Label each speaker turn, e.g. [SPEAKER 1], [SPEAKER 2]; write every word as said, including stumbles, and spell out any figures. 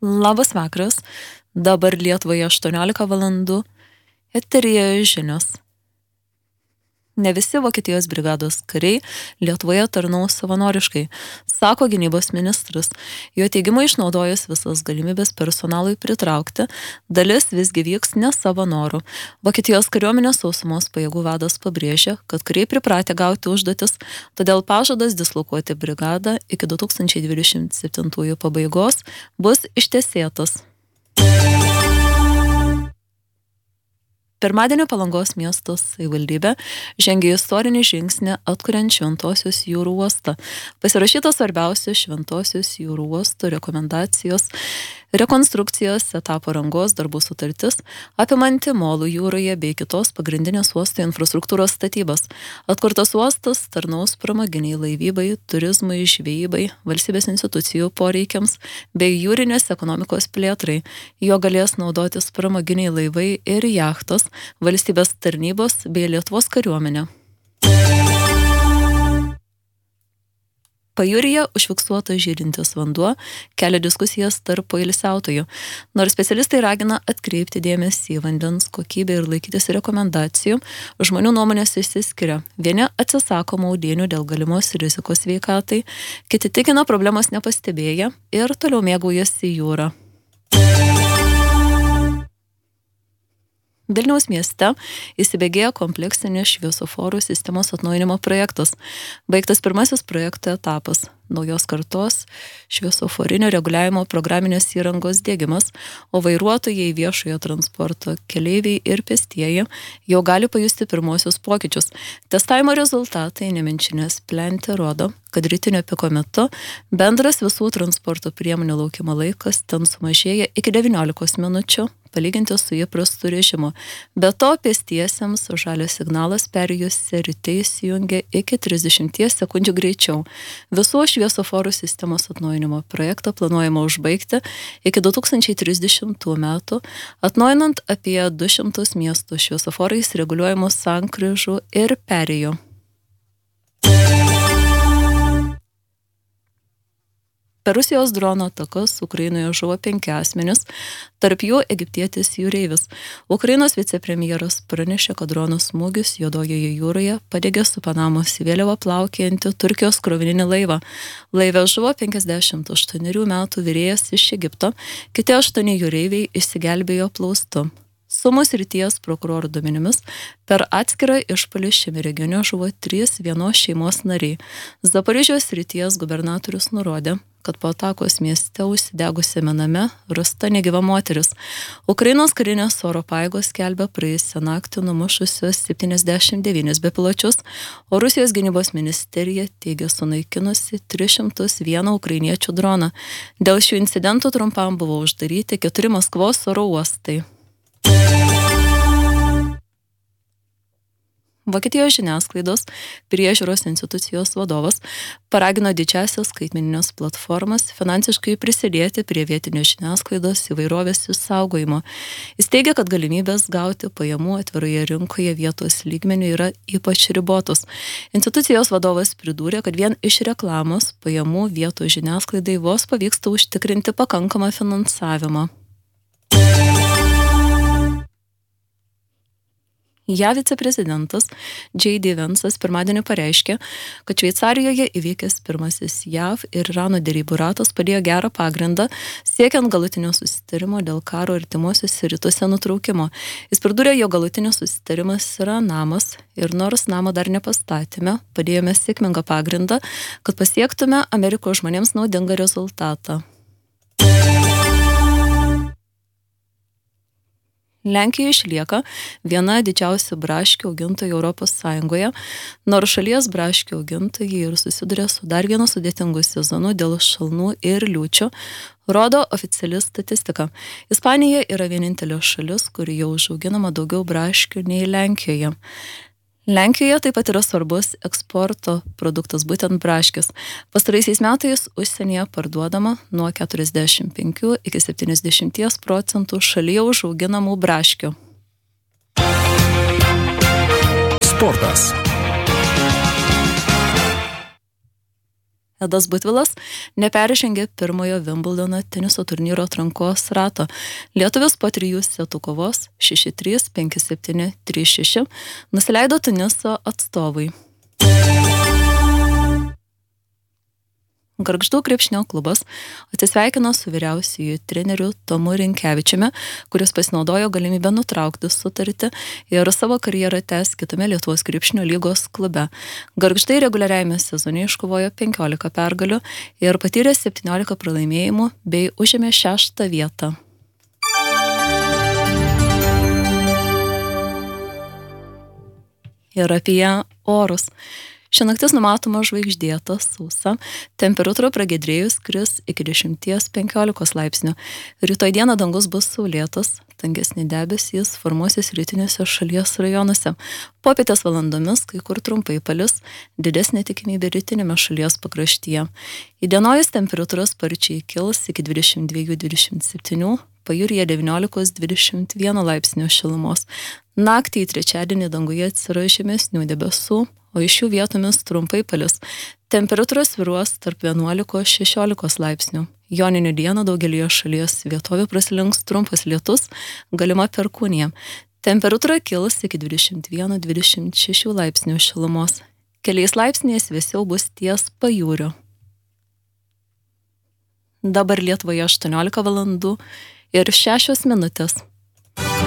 [SPEAKER 1] Labas vakaras, dabar Lietuvoje aštuoniolika valandų, eteryje žinios. Ne visi Vokietijos brigados kariai Lietuvoje tarnaus savanoriškai, sako gynybos ministras. Jo teigimu išnaudojus visas galimybės personalui pritraukti, dalis visgi vyks ne savo norų. Vokietijos kariuomenės sausumos pajėgų vadas pabrėžia, kad kariai pripratę gauti užduotis, todėl pažadas dislokuoti brigadą iki du tūkstančiai dvidešimt septintųjų pabaigos bus ištesėtas. Pirmadienį Palangos miesto savivaldybė žengė istorinį žingsnį atkuriant Šventosios jūrų uostą. Pasirašyta svarbiausios Šventosios jūrų uosto rekomendacijos rekonstrukcijos etapo rangos darbų sutartis, apimanti Molų jūroje bei kitos pagrindinės uosto infrastruktūros statybas. Atkurtas uostas tarnaus pramoginiai laivybai, turizmui, žvejybai, valstybės institucijų poreikiams bei jūrinės ekonomikos plėtrai. Jo galės naudotis pramoginiai laivai ir jachtos, valstybės tarnybos bei Lietuvos kariuomenė. Pajūryje užfiksuotas žydintis vanduo kelia diskusijas tarp poilsiautojų, nors specialistai ragina atkreipti dėmesį į vandens kokybę ir laikytis rekomendacijų, žmonių nuomonės išsiskiria. Vieni atsisako maudynių dėl galimos rizikos sveikatai, kiti tikina problemos nepastebėję ir toliau mėgaujasi jūrą. Vilniaus mieste įsibėgėjo kompleksinės šviesoforų sistemos atnaujinimo projektas. Baigtas pirmasis projekto etapas – naujos kartos šviesoforinio reguliavimo programinės įrangos diegimas, o vairuotojai, viešojo transporto keleiviai ir pėstieji jau gali pajusti pirmosius pokyčius. Testavimo rezultatai Nemenčinės plente rodo, kad rytinio piko metu bendras visų transporto priemonių laukimo laikas ten sumažėja iki devyniolikos minučių, palyginti su įprastu režimu. Be to, pėstiesiems žalias signalas perėjusi ryte įsijungia iki trisdešimties sekundžių greičiau. Visų šviesoforų sistemos atnaujinimo projektą planuojama užbaigti iki du tūkstančiai trisdešimtų metų, atnaujinant apie du šimtus miestų šviesoforais reguliuojamų sankryžų ir perėjų. Per Rusijos drono atakas Ukrainoje žuvo penki asmenys, tarp jų egiptietis jūreivis. Ukrainos vicepremjeras pranešė, kad drono smūgis Juodojoje jūroje padegė su Panamos vėliava plaukiantį Turkijos krovininį laivą. Laive žuvo penkiasdešimt aštuonerių metų vyrėjas iš Egipto, kiti aštuoni jūreiviai išsigelbėjo plaustu. Sumos srities prokurorų duomenimis per atskirą išpuolį šiame regione žuvo trys vienos šeimos nariai. Zaporižės srities gubernatorius nurodė, kad po atakos mieste užsidegusiame name rasta negyva moteris. Ukrainos karinės oro pajėgos skelbia praėjusią naktį numušusios septyniasdešimt devynis bepiločius, o Rusijos gynybos ministerija teigia sunaikinusi tris šimtus vieną ukrainiečių droną. Dėl šių incidentų trumpam buvo uždaryti keturi Maskvos oro uostai. Vokietijos žiniasklaidos priežiūros institucijos vadovas paragino didžiąsias skaitmeninės platformas finansiškai prisidėti prie vietinės žiniasklaidos įvairovės išsaugojimo. Jis teigia, kad galimybės gauti pajamų atviroje rinkoje vietos lygmenių yra ypač ribotos. Institucijos vadovas pridūrė, kad vien iš reklamos pajamų vietos žiniasklaidai vos pavyksta užtikrinti pakankamą finansavimą. J A V viceprezidentas J D Vance'as pirmadienį pareiškė, kad Šveicarijoje įvykęs pirmasis J A V ir Irano derybų ratas padėjo gerą pagrindą siekiant galutinio susitarimo dėl karo artimuosiuose rytuose nutraukimo. Jis pridūrė, jo galutinis susitarimas yra namas ir nors namo dar nepastatėme, padėjome sėkmingą pagrindą, kad pasiektume Amerikos žmonėms naudingą rezultatą. Lenkija išlieka viena didžiausių braškių augintojų Europos Sąjungoje, nors šalies braškių augintojai ir susiduria su dar vienu sudėtingu sezonu dėl šalnų ir liūčių, rodo oficiali statistika. Ispanija yra vienintelė šalis, kuri jau užauginama daugiau braškių nei Lenkijoje. Lenkijoje taip pat yra svarbus eksporto produktas, būtent braškis. Pastaraisiais metais užsienyje parduodama nuo keturiasdešimt penkių iki septyniasdešimt procentų šalyje užauginamų braškių.
[SPEAKER 2] Sportas.
[SPEAKER 1] Edas Butvilas neperžengė pirmojo Wimbledono teniso turnyro atrankos rato. Lietuvis po trijų setų kovos šeši trys, penki septyni, trys šeši nusileido Tuniso atstovui. Gargždų krepšinio klubas atsisveikino su vyriausiuoju treneriu Tomu Rinkevičiumi, kuris pasinaudojo galimybę nutraukti sutartį ir savo karjerą tęs kitame Lietuvos krepšinio lygos klube. Gargždai reguliariajame sezone iškovojo penkiolika pergalių ir patyrė septyniolika pralaimėjimų bei užėmė šeštą vietą. Ir apie orus. Ši naktis numatoma žvaigždėta, sausa, temperatūra pragiedrėjus kris iki dešimties penkiolikos laipsnių. Rytoj dieną dangus bus saulėtas, tangesni debesys formuosis rytinėse šalies rajonuose. Popietės valandomis kai kur trumpai palis, didesnė tikimybė rytinėme šalies pakraštyje. Įdienojus temperatūra sparčiai kils iki dvidešimt dviejų dvidešimt septynių, pajūryje devyniolika dvidešimt vienas laipsnių šilumos. Naktį į trečiadienį danguje atsiras žemesnių debesų, o iš jų vietomis trumpai palis. Temperatūra svyruos tarp vienuolikos šešiolikos laipsnių. Joninių dieną daugelyje šalies vietovių praslinks trumpas lietus, galima perkūnija. Temperatūra kils iki dvidešimt vienas dvidešimt šeši laipsnių šilumos. Keliais laipsniais vėsiau bus ties pajūriu. Dabar Lietuvoje aštuoniolika valandų ir šešios minutės.